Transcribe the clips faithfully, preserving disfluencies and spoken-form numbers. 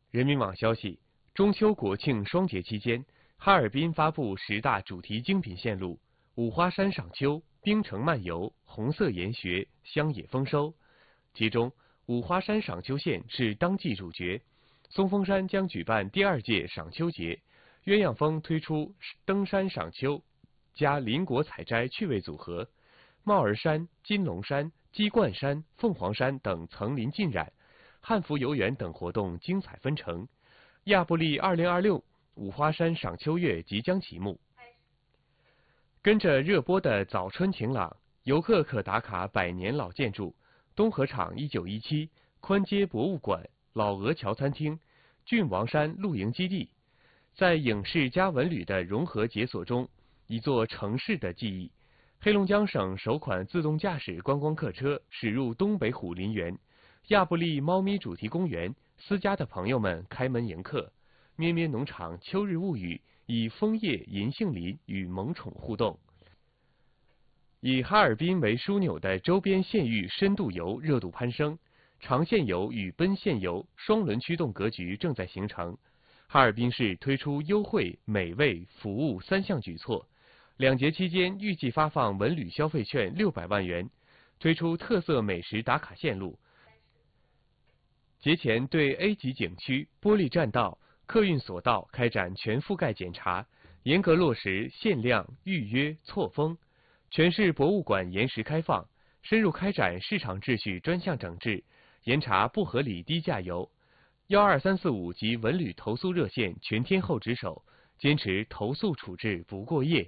人民网消息，中秋国庆双节期间，哈尔滨发布十大主题精品线路：五花山赏秋、冰城漫游、红色研学、乡野丰收。其中，五花山赏秋线是当季主角。松峰山将举办第二届赏秋节，鸳鸯峰推出登山赏秋加林果采摘趣味组合，帽儿山、金龙山、鸡冠山、凤凰山等层林尽染，汉服游园等活动精彩纷呈。亚布力二零二六五花山赏秋月即将启幕。跟着热播的早春晴朗，游客可打卡百年老建筑东河场一九一七、宽街博物馆、老鹅桥餐厅、郡王山露营基地。在影视加文旅的融合解锁中，一座城市的记忆。黑龙江省首款自动驾驶观光客车驶入东北虎林园，亚布力猫咪主题公园，私家的朋友们开门迎客。咩咩农场秋日物语以枫叶银杏林与萌宠互动。以哈尔滨为枢纽的周边县域深度游热度攀升，长线游与奔现游双轮驱动格局正在形成。哈尔滨市推出优惠、美味、服务三项举措，两节期间预计发放文旅消费券六百万元，推出特色美食打卡线路。节前对 A 级景区、玻璃栈道、客运索道开展全覆盖检查，严格落实限量、预约、错峰。全市博物馆延时开放，深入开展市场秩序专项整治，严查不合理低价游。幺二三四五及文旅投诉热线全天候值守，坚持投诉处置不过夜。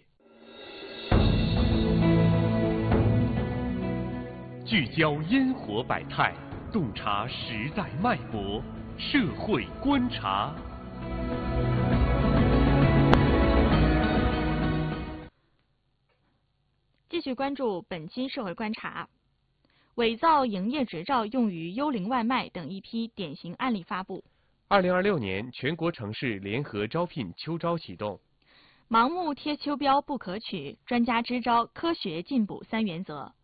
聚焦烟火百态，洞察时代脉搏，社会观察。 继续关注本期社会观察。伪造营业执照用于幽灵外卖等一批典型案例发布。 二零二六年全国城市联合招聘秋招启动。 盲目贴秋标不可取，专家支招科学进补三原则。